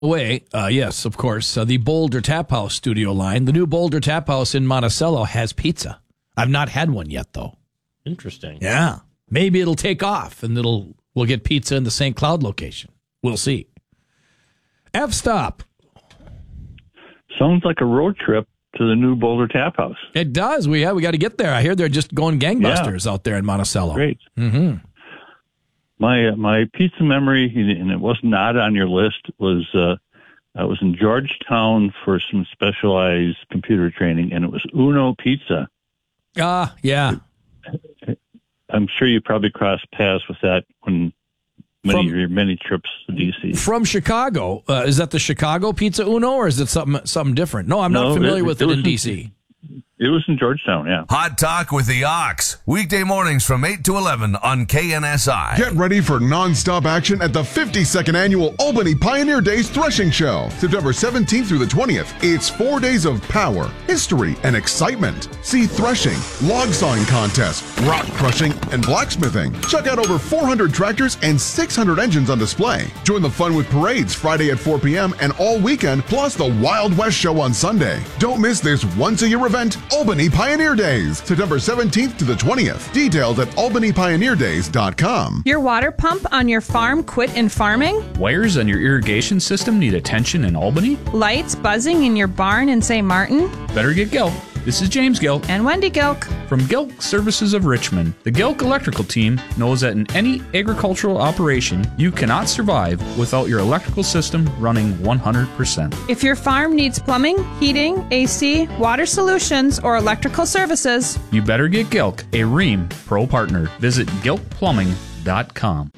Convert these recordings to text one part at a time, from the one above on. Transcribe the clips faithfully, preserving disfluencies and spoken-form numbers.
way, uh, yes, of course, uh, the Boulder Tap House studio line. The new Boulder Tap House in Monticello has pizza. I've not had one yet, though. Interesting. Yeah. Maybe it'll take off, and it'll we'll get pizza in the Saint Cloud location. We'll see. F-stop. Sounds like a road trip to the new Boulder Tap House. It does. We have. We got to get there. I hear they're just going gangbusters yeah. out there in Monticello. Great. Mm-hmm. My uh, my pizza memory, and it was not on your list, was uh, I was in Georgetown for some specialized computer training, and it was Uno Pizza. Ah, uh, yeah. I'm sure you probably crossed paths with that when many from, your many trips to D C. From Chicago, uh, is that the Chicago Pizza Uno, or is it something something different? No, I'm not no, familiar it, with it, it in D C. It was in Georgetown, yeah. Hot Talk with the Ox. Weekday mornings from eight to eleven on K N S I. Get ready for non-stop action at the fifty-second Annual Albany Pioneer Days Threshing Show. September seventeenth through the twentieth. It's four days of power, history, and excitement. See threshing, log sawing contests, rock crushing, and blacksmithing. Check out over four hundred tractors and six hundred engines on display. Join the fun with parades Friday at four p.m. and all weekend, plus the Wild West Show on Sunday. Don't miss this once-a-year event, Albany Pioneer Days, September seventeenth to the twentieth. Details at albany pioneer days dot com. Your water pump on your farm quit in farming? Wires on your irrigation system need attention in Albany? Lights buzzing in your barn in Saint Martin? Better get Gilk. This is James Gilk. And Wendy Gilk. From Gilk Services of Richmond. The Gilk Electrical team knows that in any agricultural operation, you cannot survive without your electrical system running one hundred percent. If your farm needs plumbing, heating, A C, water solutions, or electrical services, you better get Gilk, a Rheem Pro partner. Visit gilk plumbing dot com.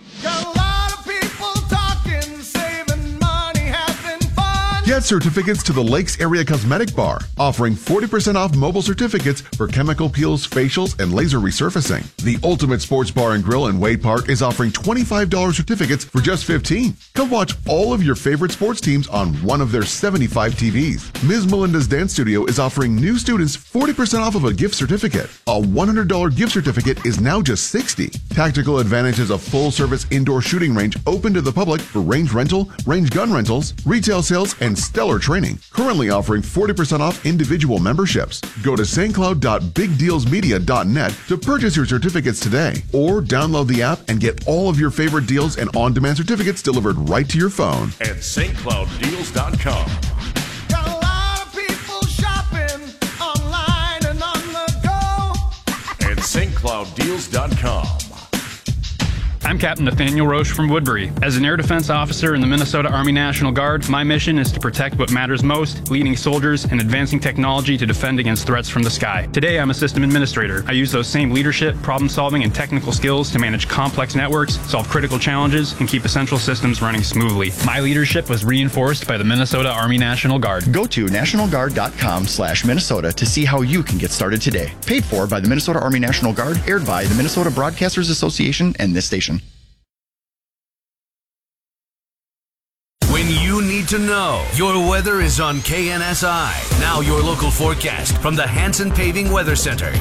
Get certificates to the Lakes Area Cosmetic Bar, offering forty percent off mobile certificates for chemical peels, facials, and laser resurfacing. The Ultimate Sports Bar and Grill in Wade Park is offering twenty-five dollars certificates for just fifteen dollars. Come watch all of your favorite sports teams on one of their seventy-five T Vs. Miz Melinda's Dance Studio is offering new students forty percent off of a gift certificate. A one hundred dollars gift certificate is now just sixty dollars. Tactical Advantage is a full-service indoor shooting range open to the public for range rental, range gun rentals, retail sales, and stellar training. Currently offering forty percent off individual memberships. Go to st cloud dot big deals media dot net to purchase your certificates today, or download the app and get all of your favorite deals and on-demand certificates delivered right to your phone. At st cloud deals dot com. Got a lot of people shopping online and on the go. At st cloud deals dot com. I'm Captain Nathaniel Roche from Woodbury. As an air defense officer in the Minnesota Army National Guard, my mission is to protect what matters most, leading soldiers and advancing technology to defend against threats from the sky. Today, I'm a system administrator. I use those same leadership, problem-solving, and technical skills to manage complex networks, solve critical challenges, and keep essential systems running smoothly. My leadership was reinforced by the Minnesota Army National Guard. Go to national guard dot com slash Minnesota to see how you can get started today. Paid for by the Minnesota Army National Guard, aired by the Minnesota Broadcasters Association and this station. When you need to know, your weather is on K N S I. Now your local forecast from the Hanson Paving Weather Center.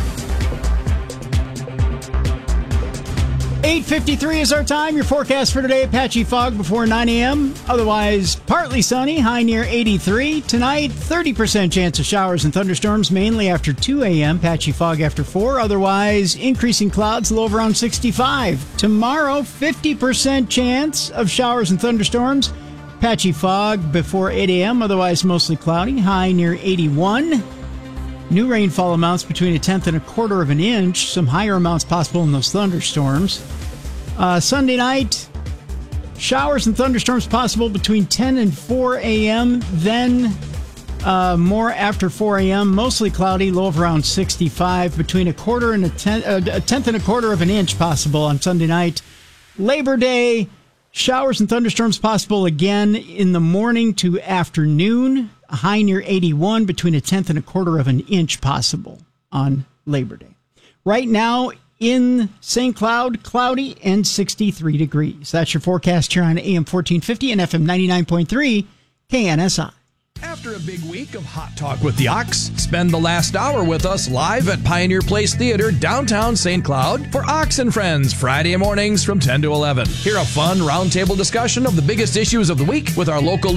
eight fifty-three is our time. Your forecast for today, patchy fog before nine a.m. Otherwise, partly sunny, high near eighty-three. Tonight, thirty percent chance of showers and thunderstorms, mainly after two a.m. Patchy fog after four. Otherwise, increasing clouds, low of around sixty-five. Tomorrow, fifty percent chance of showers and thunderstorms. Patchy fog before eight a.m. Otherwise, mostly cloudy, high near eighty-one. New rainfall amounts between a tenth and a quarter of an inch. Some higher amounts possible in those thunderstorms. Uh, Sunday night, showers and thunderstorms possible between ten and four a.m. Then uh, more after four a.m. Mostly cloudy, low of around sixty-five. Between a quarter and a tenth, uh, a tenth and a quarter of an inch possible on Sunday night. Labor Day, showers and thunderstorms possible again in the morning to afternoon. A high near eighty-one, between a tenth and a quarter of an inch possible on Labor Day. Right now in Saint Cloud, cloudy and sixty-three degrees. That's your forecast here on A M fourteen fifty and F M ninety-nine point three K N S I. After After a big week of Hot Talk with the Ox, spend the last hour with us live at Pioneer Place Theater, downtown Saint Cloud, for Ox and Friends, Friday mornings from ten to eleven. Hear a fun roundtable discussion of the biggest issues of the week with our local